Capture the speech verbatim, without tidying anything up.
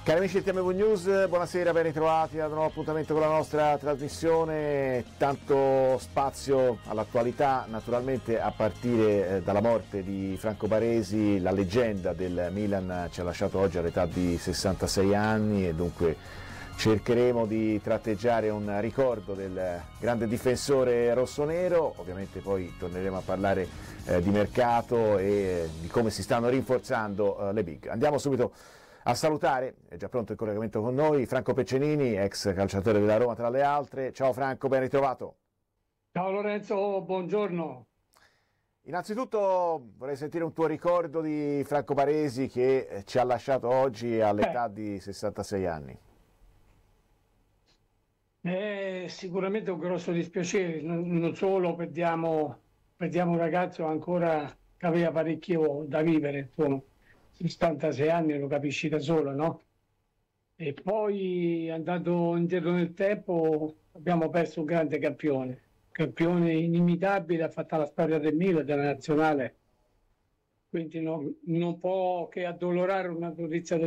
Cari amici di T M V News, buonasera, ben ritrovati ad un nuovo appuntamento con la nostra trasmissione. Tanto spazio all'attualità, naturalmente a partire dalla morte di Franco Baresi. La leggenda del Milan ci ha lasciato oggi all'età di sessantasei anni e dunque cercheremo di tratteggiare un ricordo del grande difensore rossonero. Ovviamente poi torneremo a parlare eh, di mercato e di come si stanno rinforzando eh, le big. Andiamo subito a salutare, è già pronto il collegamento con noi, Franco Peccenini, ex calciatore della Roma tra le altre. Ciao Franco, ben ritrovato. Ciao Lorenzo, buongiorno. Innanzitutto vorrei sentire un tuo ricordo di Franco Baresi che ci ha lasciato oggi Beh, all'età di sessantasei anni. è sicuramente un grosso dispiacere, non, non solo perdiamo, perdiamo un ragazzo ancora che aveva parecchio da vivere, insomma, sessantasei anni lo capisci da solo, no? E poi andato indietro nel tempo abbiamo perso un grande campione, campione inimitabile, ha fatto la storia del Milan, della nazionale, quindi non, non può che addolorare una notizia del